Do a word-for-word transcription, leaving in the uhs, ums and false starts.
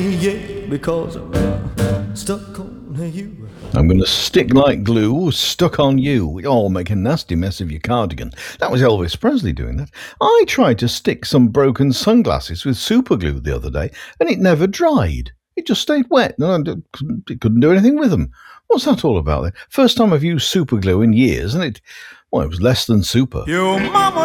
Yeah, because I'm stuck on you. I'm going to stick like glue, stuck on you. Oh, make a nasty mess of your cardigan. That was Elvis Presley doing that. I tried to stick some broken sunglasses with super glue the other day, and it never dried. It just stayed wet, and I couldn't, it couldn't do anything with them. What's that all about then? First time I've used super glue in years, and it, well, it was less than super. Your mama